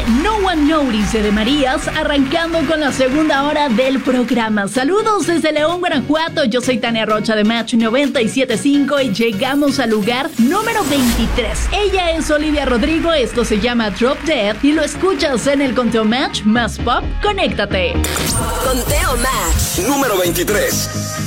No One Notice de Marías, arrancando con la segunda hora del programa. Saludos desde León, Guanajuato. Yo soy Tania Rocha de Match 97.5 y llegamos al lugar número 23. Ella es Olivia Rodrigo, esto se llama Drop Dead y lo escuchas en el conteo Match más pop. Conéctate. Conteo Match número 23.